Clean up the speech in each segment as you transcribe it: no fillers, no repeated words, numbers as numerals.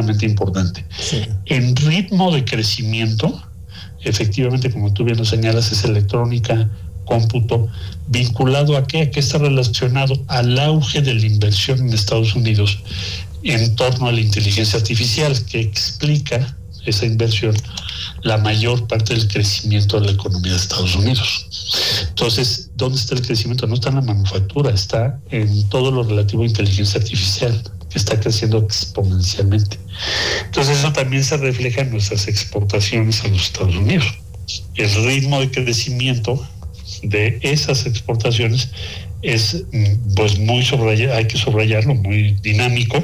sumamente importante. Sí. En ritmo de crecimiento, efectivamente, como tú bien lo señalas, es electrónica, cómputo, vinculado a qué, a qué está relacionado al auge de la inversión en Estados Unidos en torno a la inteligencia artificial, que explica esa inversión la mayor parte del crecimiento de la economía de Estados Unidos. Entonces, ¿dónde está el crecimiento? No está en la manufactura, está en todo lo relativo a inteligencia artificial, que está creciendo exponencialmente. Entonces, eso también se refleja en nuestras exportaciones a los Estados Unidos. El ritmo de crecimiento de esas exportaciones es pues muy hay que subrayarlo, muy dinámico,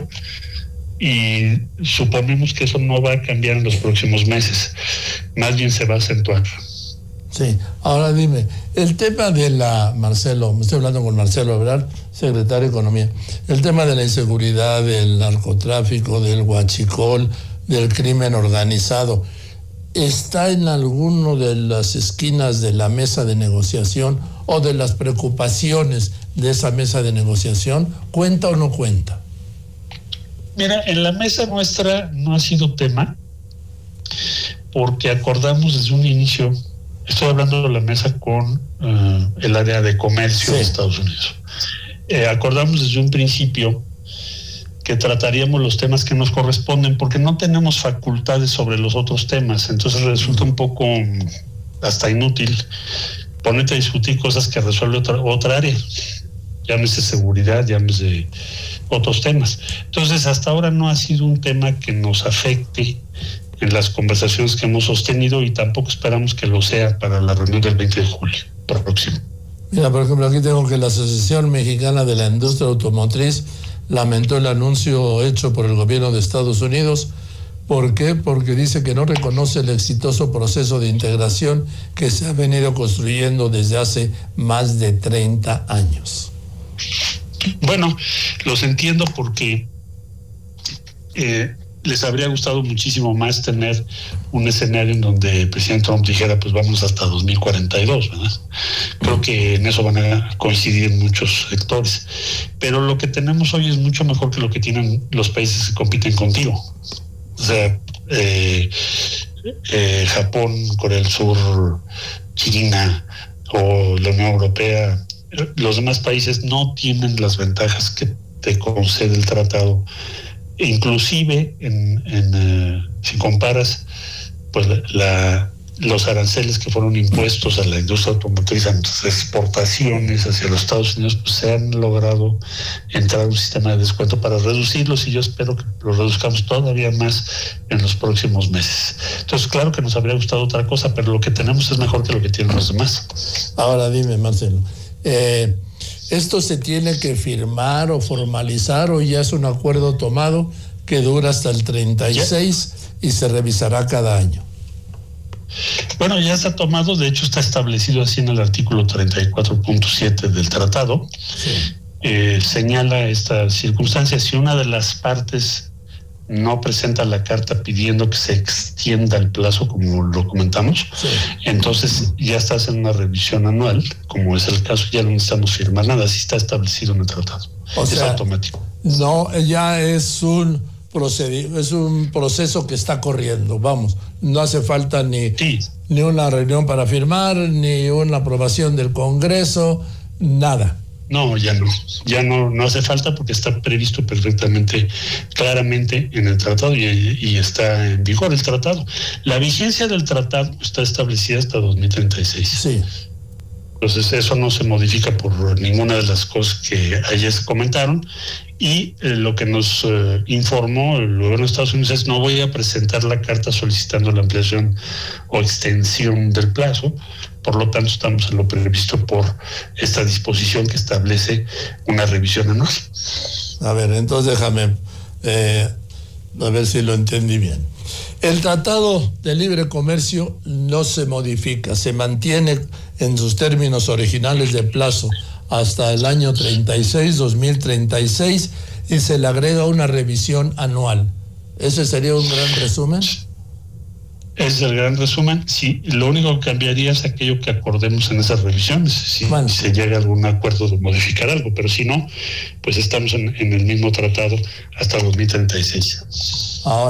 y suponemos que eso no va a cambiar en los próximos meses, más bien se va a acentuar. Sí, ahora dime, el tema de Marcelo, me estoy hablando con Marcelo Ebrard, secretario de Economía, el tema de la inseguridad, del narcotráfico, del huachicol, del crimen organizado, ¿está en alguno de las esquinas de la mesa de negociación o de las preocupaciones de esa mesa de negociación? ¿Cuenta o no cuenta? Mira, en la mesa nuestra no ha sido tema, porque acordamos desde un inicio, estoy hablando de la mesa con el área de comercio de Estados Unidos, acordamos desde un principio que trataríamos los temas que nos corresponden, porque no tenemos facultades sobre los otros temas, entonces resulta un poco hasta inútil ponerte a discutir cosas que resuelve otra área, llámese seguridad, llámese otros temas. Entonces, hasta ahora no ha sido un tema que nos afecte en las conversaciones que hemos sostenido, y tampoco esperamos que lo sea para la reunión del 20 de julio próximo. Mira, por ejemplo, aquí tengo que la Asociación Mexicana de la Industria Automotriz lamentó el anuncio hecho por el gobierno de Estados Unidos. ¿Por qué? Porque dice que no reconoce el exitoso proceso de integración que se ha venido construyendo desde hace más de 30 años. Bueno, los entiendo, porque les habría gustado muchísimo más tener un escenario en donde el presidente Trump dijera, pues vamos hasta 2042, ¿verdad? Creo que en eso van a coincidir muchos sectores. Pero lo que tenemos hoy es mucho mejor que lo que tienen los países que compiten contigo. O sea, Japón, Corea del Sur, China o la Unión Europea. Los demás países no tienen las ventajas que te concede el tratado. Inclusive, si comparas, pues los aranceles que fueron impuestos a la industria automotriz, a nuestras exportaciones hacia los Estados Unidos, pues se han logrado entrar a un sistema de descuento para reducirlos, y yo espero que lo reduzcamos todavía más en los próximos meses. Entonces, claro que nos habría gustado otra cosa, pero lo que tenemos es mejor que lo que tienen los demás. Ahora dime, Marcelo, ¿esto se tiene que firmar o formalizar, o ya es un acuerdo tomado que dura hasta el 36 y se revisará cada año? Bueno, ya está tomado, de hecho está establecido así en el artículo 34.7 del tratado. Sí. Señala esta circunstancia: si una de las partes no presenta la carta pidiendo que se extienda el plazo, como lo comentamos, sí, entonces ya estás en una revisión anual, como es el caso, ya no necesitamos firmar nada, así está establecido en el tratado. O sea, automático. No, ya es un proceso que está corriendo, vamos, no hace falta ni una reunión para firmar, ni una aprobación del Congreso, nada. No, ya no hace falta, porque está previsto perfectamente, claramente en el tratado, y está en vigor el tratado. La vigencia del tratado está establecida hasta 2036. Sí. Entonces eso no se modifica por ninguna de las cosas que ayer se comentaron, y lo que nos informó el gobierno de Estados Unidos es: no voy a presentar la carta solicitando la ampliación o extensión del plazo. Por lo tanto, estamos en lo previsto por esta disposición que establece una revisión anual. A ver, entonces déjame a ver si lo entendí bien. El Tratado de Libre Comercio no se modifica, se mantiene en sus términos originales de plazo hasta el año 2036, y se le agrega una revisión anual. ¿Ese sería un gran resumen? Es el gran resumen. Sí, lo único que cambiaría es aquello que acordemos en esas revisiones, si se llega a algún acuerdo de modificar algo, pero si no, pues estamos en el mismo tratado hasta 2036. Ahora